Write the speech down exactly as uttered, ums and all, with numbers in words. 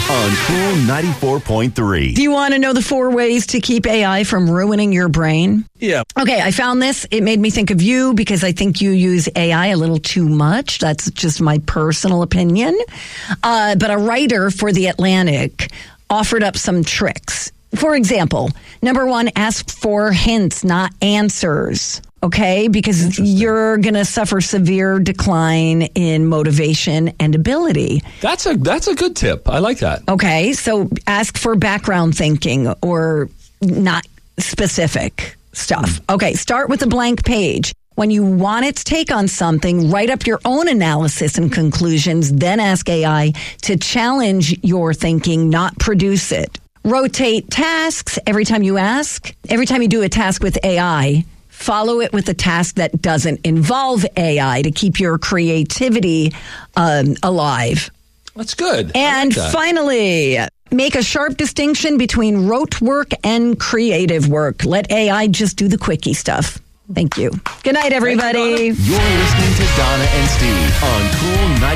on Cool ninety-four point three. Do you want to know the four ways to keep A I from ruining your brain? Yeah. Okay, I found this. It made me think of you because I think you use A I a little too much. That's just my personal opinion. Uh, but a writer for The Atlantic offered up some tricks. For example, number one, ask for hints, not answers. Okay, because you're going to suffer severe decline in motivation and ability. That's a that's a good tip. I like that. Okay, so ask for background thinking or not specific stuff. Okay, start with a blank page. When you want its take on something, write up your own analysis and conclusions, then ask A I to challenge your thinking, not produce it. Rotate tasks every time you ask. Every time you do a task with A I, follow it with a task that doesn't involve A I to keep your creativity um, alive. That's good. And I like that. finally, make a sharp distinction between rote work and creative work. Let A I just do the quickie stuff. Thank you. Good night, everybody. You're listening to Donna and Steve on Cool ninety-four point three.